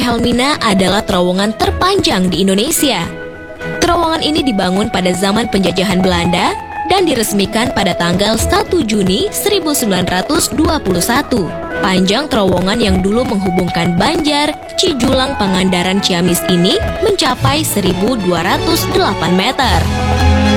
Wilhelmina adalah terowongan terpanjang di Indonesia. Terowongan ini dibangun pada zaman penjajahan Belanda dan diresmikan pada tanggal 1 Juni 1921. Panjang terowongan yang dulu menghubungkan Banjar, Cijulang, Pangandaran, Ciamis ini mencapai 1.208 meter.